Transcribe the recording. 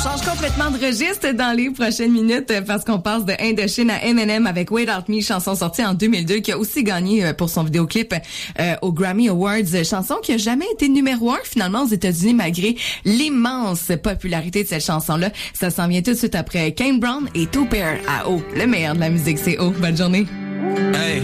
change complètement de registre dans les prochaines minutes parce qu'on passe de Indochine à Eminem avec Without Me, chanson sortie en 2002 qui a aussi gagné pour son vidéoclip aux Grammy Awards. Chanson qui a jamais été numéro 1 finalement aux États-Unis malgré l'immense popularité de cette chanson-là. Ça s'en vient tout de suite après Kane Brown et Two Pair à O. Le meilleur de la musique, c'est O. Bonne journée. Hey.